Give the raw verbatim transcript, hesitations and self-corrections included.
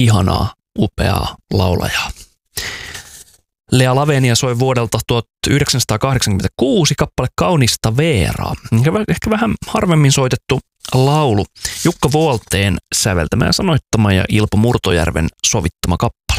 ihanaa, upeaa laulajaa. Lea Lavenia soi vuodelta tuhatyhdeksänsataakahdeksankymmentäkuusi kappale Kaunista Veeraa. Ehkä vähän harvemmin soitettu laulu. Jukka Vuolteen säveltämä ja sanoittama ja Ilpo Murtojärven sovittama kappale.